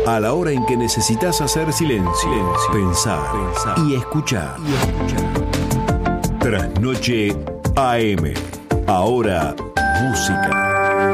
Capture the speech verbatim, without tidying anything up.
A la hora en que necesitas hacer silencio, silencio pensar, pensar y escuchar. Y escuchar. Trasnoche A M. Ahora, música.